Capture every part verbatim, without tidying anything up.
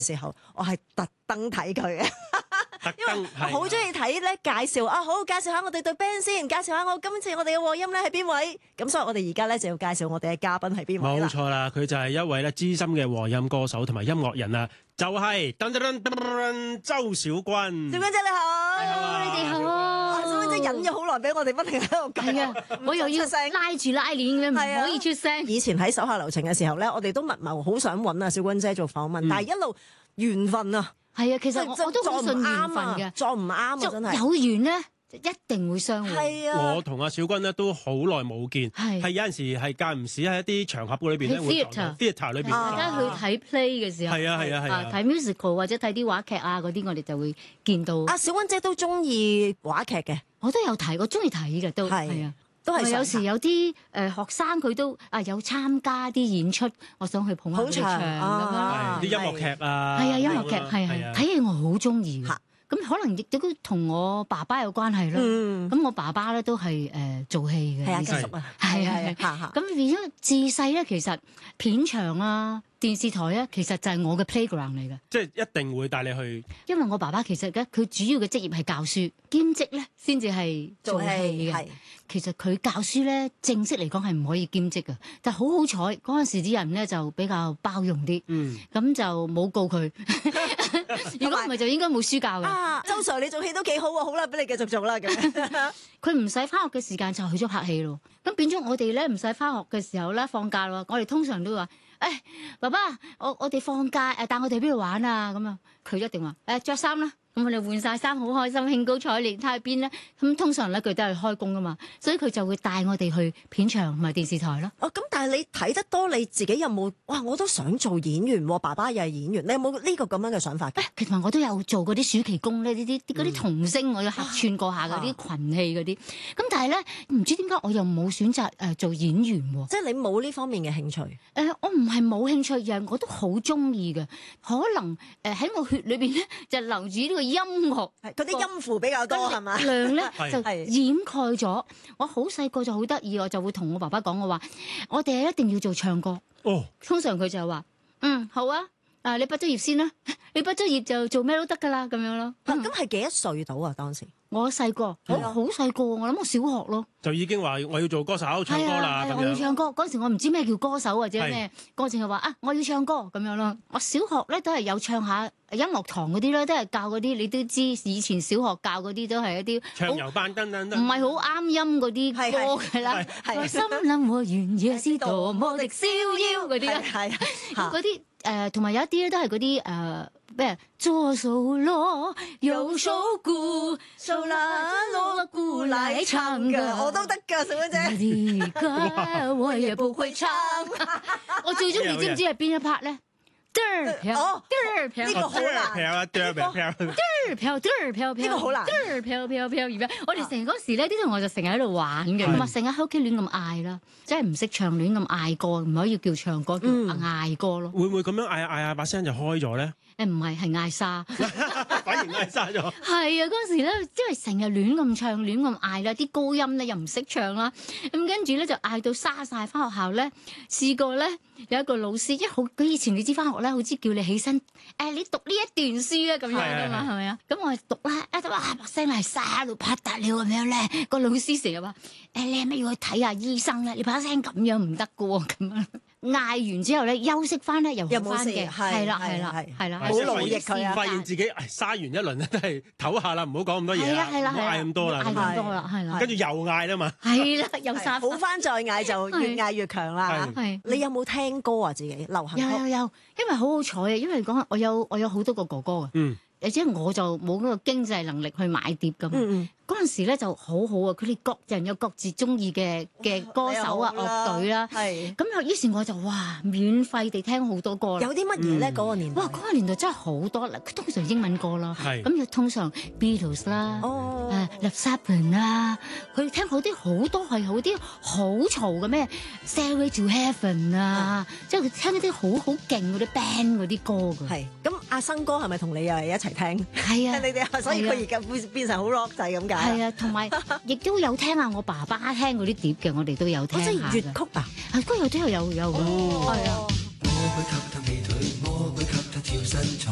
時候，我係特登睇佢嘅。 特登我好中意睇咧介紹啊，好介紹下我哋對 band 先，介紹下我今次我哋嘅和音咧係邊位，咁所以我哋而家咧就要介紹我哋嘅嘉賓係邊位啦。 冇錯啦，佢就係一位咧資深嘅和音歌手同埋音樂人啊，就係噔噔噔噔噔周小君。 小君姐你好， 你好啊，你哋好啊。 小君姐忍咗好耐，俾我哋不停喺度講。 係啊，我又要拉住拉鏈嘅，唔可以出聲。 以前喺手下留情嘅時候咧，我哋都密謀好想揾啊小君姐做訪問，但係一路緣分啊。 係啊，其實我我都好信緣分嘅， 撞唔啱啊，真係有緣咧，一定會相會。 係啊， 我同阿小君咧都好耐冇見，係有陣時係間唔時喺一啲場合裏邊咧會 theatre 裏邊， 大家去睇 play 嘅時候， 係啊係啊係啊， 睇 musical 或者睇啲話劇啊嗰啲，我哋就會見到。 阿小君姐都中意話劇嘅， 我都有睇，我中意睇嘅都係啊。 都係有時有啲誒學生佢都啊有參加啲演出，我想去捧下佢場咁樣， 啲音樂劇啊， 係啊音樂劇係係睇戲我好中意嘅，咁可能亦都同我爸爸有關係啦。咁我爸爸咧都係誒做戲嘅， 係啊繼續啊，係係係。咁變咗自細咧，其實片場啊、電視台啊，其實就係我嘅 playground 嚟嘅， 即係一定會帶你去。 因為我爸爸其實咧，佢主要嘅職業係教書，兼職咧先至係做戲嘅。其實佢教書咧，正式嚟講係唔可以兼職嘅，但係好好彩嗰陣時啲人咧就比較包容啲，咁、嗯、就冇告佢。如果唔係就應該冇書教嘅。 啊，周 Sir 你做戲都幾好啊，好啦，俾你繼續做啦咁。 佢唔使翻學嘅時間就去咗拍戲咯，咁變咗我哋咧唔使翻學嘅時候咧放假咯，我哋通常都話：，誒、哎，爸爸，我我哋放假誒帶我哋邊度玩啊？咁啊，佢一定話：誒着衫啦。咁我哋換晒衫，好開心，興高采烈，睇下邊咧。咁通常咧佢都係開工噶嘛，所以佢就會帶我哋去片場同埋電視台咯。 哦，咁但係你睇得多，你自己有冇？哇，我都想做演員喎，爸爸又係演員，你有冇呢個咁樣嘅想法？ 誒，其實我都有做過啲暑期工咧，呢啲嗰啲童星，我要客串過下嗰啲群戲嗰啲。咁但係咧，唔知點解我又冇選擇誒做演員喎？ 即係你冇呢方面嘅興趣？ 誒、呃，我唔係冇興趣，而係我都好中意嘅。可能誒喺我血裏邊咧，就留住呢個音樂， 嗰啲音符比較多係嘛？ 量咧就掩蓋咗。我好細個就好得意，我就會同我爸爸講，我話我哋一定要做唱歌。 哦， 通常佢就話：嗯，好啊，啊你畢咗業先啦，你畢咗業就做咩都得㗎啦，咁樣咯。 咁係幾多歲到啊？當時我細個，我好細個，我諗我小學咯， 就已經話我要做歌手唱歌啦。咁樣我要唱歌嗰陣時，我唔知咩叫歌手或者咩，嗰陣係話啊，我要唱歌咁樣咯。我小學咧都係有唱下音樂堂嗰啲咧，都係教嗰啲，你都知以前小學教嗰啲都係一啲唱遊班等等， 唔係好啱音嗰啲歌㗎啦。我心諗我原野是多麼的逍遙嗰啲啊，係嗰啲誒，同埋有一啲咧都係嗰啲誒。咩？左手鑼，右手鼓，手拉鑼鼓來唱歌。 我都得㗎，小君姐。 歌我也不會唱。我最中意知唔知係邊一 part 咧？嘚飄，嘚飄， 呢個好難。 飄啊，嘚飄，嘚飄，嘚飄， 呢個好難。 嘚飄飄飄，而家我哋成嗰時咧，啲同學就成日喺度玩嘅，同埋成日喺屋企亂咁嗌啦，即係唔識唱亂咁嗌歌，唔可以叫唱歌，叫嗌歌咯。 會唔會咁樣嗌嗌下把聲就開咗咧？ 誒唔係，係嗌沙， 反而嗌沙咗。係啊，嗰陣時咧，因為成日亂咁唱、亂咁嗌啦，啲高音咧又唔識唱啦，咁跟住咧就嗌到沙晒。翻學校咧，試過咧有一個老師，一好佢以前你知翻學咧，好似叫你起身，誒、哎、你讀呢一段書啊咁樣噶嘛，係咪啊？咁我讀啦，一哇把聲係沙到啪嗒了咁樣咧，個老師成日話：誒、哎、你係咪要去睇下醫生咧？你把聲咁樣唔得噶喎，咁樣。嗌完之後咧，休息翻咧又好翻嘅，係啦係啦係啦， 好勞役佢啊！ 發現自己誒沙完一輪咧，都係唞下啦，唔好講咁多嘢啦，唔好嗌咁多啦， 嗌咁多啦，係啦， 跟住又嗌啦嘛， 係啦，又沙好翻再嗌就越嗌越強啦。係，你有冇聽歌啊？自己流行歌有有有，因為好好彩啊！因為講我有我有好多個哥哥嘅，嗯，而且我就冇嗰個經濟能力去買碟咁。嗯嗯。嗰陣時咧就好好啊！佢哋各人有各自中意嘅嘅歌手啊、樂隊啦，係咁又於是我就哇免費地聽好多歌啦。 有啲乜嘢咧？嗰個年代哇，嗰個年代真係好多啦，通常英文歌啦，咁又通常 Beatles 啦，誒 Led Zeppelin 啦，佢哋聽好啲好多係好啲好嘈嘅咩 Stairway to Heaven 啊，即係佢聽一啲好好勁嗰啲 band 嗰啲歌㗎。 係咁，阿生哥係咪同你又係一齊聽？ 係啊， 你哋所以佢而家會變成好 rock 仔咁解。 係啊，同埋亦都有聽下我爸爸聽嗰啲碟嘅，我哋都有聽下。 即係粵曲啊， 係都有都有有有嘅，係啊。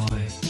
會。